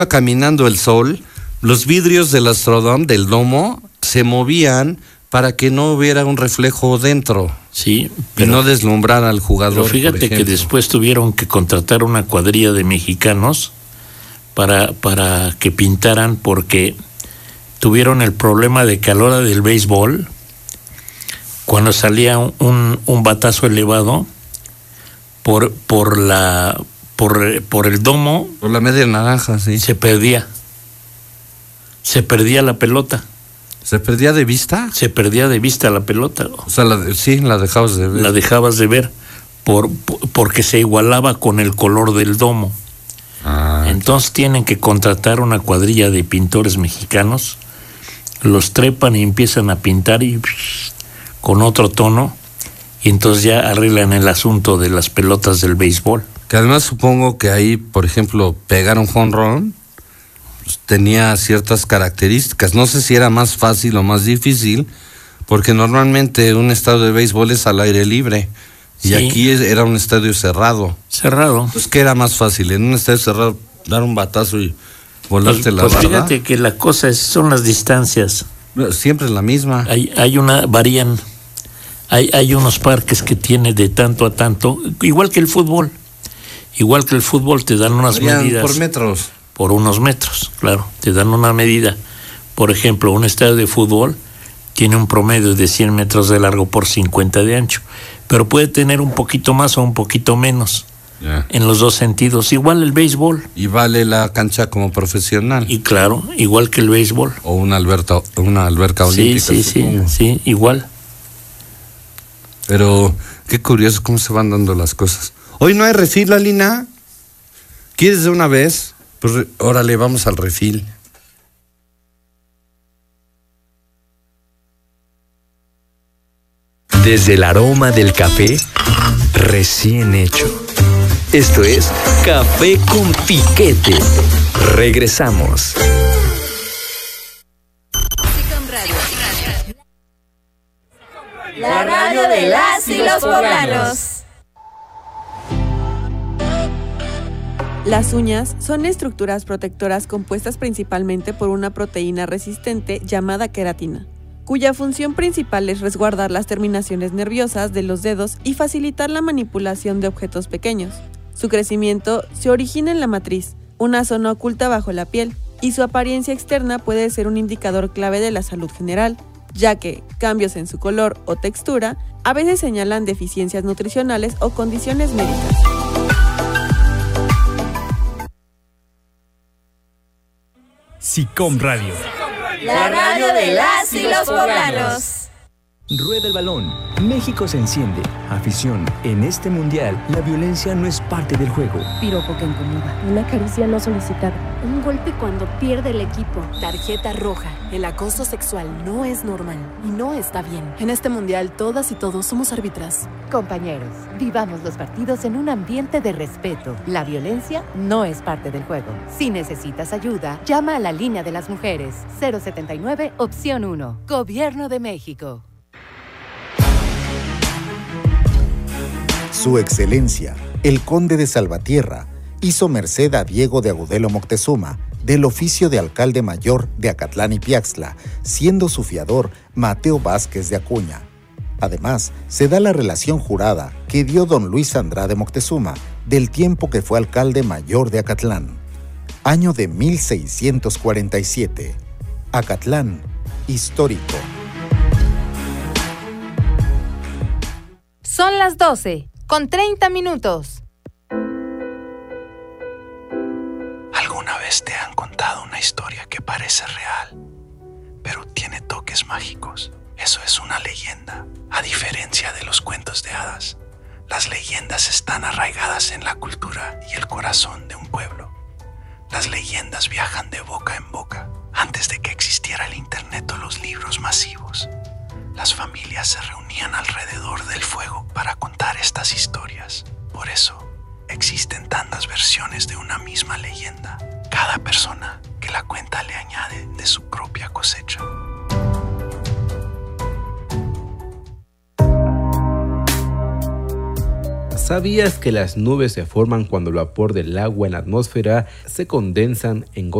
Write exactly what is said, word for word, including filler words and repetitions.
caminando el sol, los vidrios del Astrodome, del domo, se movían para que no hubiera un reflejo dentro. Sí, pero, y no deslumbrara al jugador. Pero fíjate que después tuvieron que contratar una cuadrilla de mexicanos para, para que pintaran, porque tuvieron el problema de que a la hora del béisbol, cuando salía un, un, un batazo elevado por, por la por, por el domo, por la media naranja, sí, se perdía. Se perdía la pelota. ¿Se perdía de vista? Se perdía de vista la pelota. O sea, la de, sí, la dejabas de ver. La dejabas de ver por, porque se igualaba con el color del domo. Ah, entonces tienen que contratar una cuadrilla de pintores mexicanos, los trepan y empiezan a pintar y con otro tono, y entonces ya arreglan el asunto de las pelotas del béisbol. Que además supongo que ahí, por ejemplo, pegar un jonrón pues, tenía ciertas características. No sé si era más fácil o más difícil, porque normalmente un estadio de béisbol es al aire libre. Y sí, aquí era un estadio cerrado. Cerrado. Pues, ¿qué era más fácil? En un estadio cerrado, dar un batazo y volarte pues, la pues barda. Fíjate que la cosa es, son las distancias. Siempre es la misma. Hay, hay una, varían. Hay, hay unos parques que tiene de tanto a tanto, igual que el fútbol. Igual que el fútbol te dan unas varían medidas. Por metros. Por unos metros, claro. Te dan una medida. Por ejemplo, un estadio de fútbol tiene un promedio de cien metros de largo por cincuenta de ancho, pero puede tener un poquito más o un poquito menos, yeah, en los dos sentidos. Igual el béisbol. Y vale la cancha como profesional. Y claro, igual que el béisbol. O una alberca, una alberca olímpica. Sí, sí, supongo. sí, sí, igual. Pero qué curioso cómo se van dando las cosas. Hoy no hay refil, Alina. ¿Quieres de una vez? Pues órale, vamos al refil. Desde el aroma del café recién hecho. Esto es Café con Piquete. Regresamos. La radio de las y los poblanos. Las uñas son estructuras protectoras compuestas principalmente por una proteína resistente llamada queratina, cuya función principal es resguardar las terminaciones nerviosas de los dedos y facilitar la manipulación de objetos pequeños. Su crecimiento se origina en la matriz, una zona oculta bajo la piel, y su apariencia externa puede ser un indicador clave de la salud general, ya que cambios en su color o textura a veces señalan deficiencias nutricionales o condiciones médicas. SICOM Radio. La radio de las y los poblanos. Rueda el balón. México se enciende. Afición. En este mundial, la violencia no es parte del juego. Piropo que incomoda. Una caricia no solicitada. Un golpe cuando pierde el equipo. Tarjeta roja. El acoso sexual no es normal y no está bien. En este mundial, todas y todos somos árbitras. Compañeros, vivamos los partidos en un ambiente de respeto. La violencia no es parte del juego. Si necesitas ayuda, llama a la línea de las mujeres. cero setenta y nueve, opción uno. Gobierno de México. Su Excelencia, el Conde de Salvatierra, hizo merced a Diego de Agudelo Moctezuma del oficio de alcalde mayor de Acatlán y Piaxtla, siendo su fiador Mateo Vázquez de Acuña. Además, se da la relación jurada que dio don Luis Andrade Moctezuma del tiempo que fue alcalde mayor de Acatlán. Año de mil seiscientos cuarenta y siete. Acatlán, histórico. Son las doce, con treinta minutos. ¿Alguna vez te han contado una historia que parece real, pero tiene toques mágicos? Eso es una leyenda. A diferencia de los cuentos de hadas, las leyendas están arraigadas en la cultura y el corazón de un pueblo. Las leyendas viajan de boca en boca. Antes de que existiera el internet o los libros masivos, las familias se reunían alrededor del fuego para contar estas historias. Por eso, existen tantas versiones de una misma leyenda. Cada persona que la cuenta le añade de su propia cosecha. ¿Sabías que las nubes se forman cuando el vapor del agua en la atmósfera se condensan en gotas